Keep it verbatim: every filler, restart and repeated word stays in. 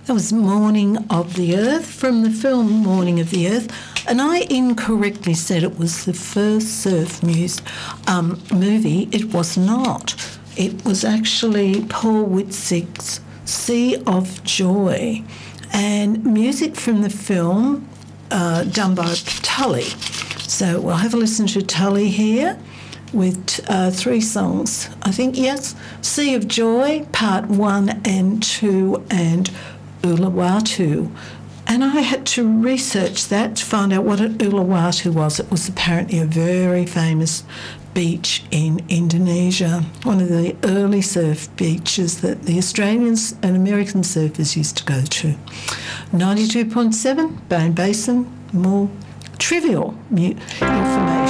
That was Morning of the Earth from the film Morning of the Earth. And I incorrectly said it was the first surf mus- um, movie. It was not. It was actually Paul Witzig's Sea of Joy, and music from the film uh, done by Tully. So we'll have a listen to Tully here with uh, three songs. I think, yes, Sea of Joy, Part one and two, and Uluwatu. And I had to research that to find out what Uluwatu was. It was apparently a very famous beach in Indonesia, one of the early surf beaches that the Australians and American surfers used to go to. ninety-two point seven, Bowen Basin, more trivial information.